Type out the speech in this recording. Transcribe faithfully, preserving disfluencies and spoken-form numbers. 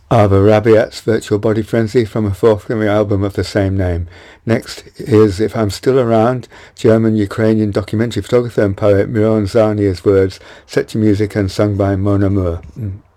Ava Rabiat's Virtual Body Frenzy from a forthcoming album of the same name. Next is If I'm Still Around, German-Ukrainian documentary photographer and poet Miron Zarnia's words, set to music and sung by Mon Amour. Mm.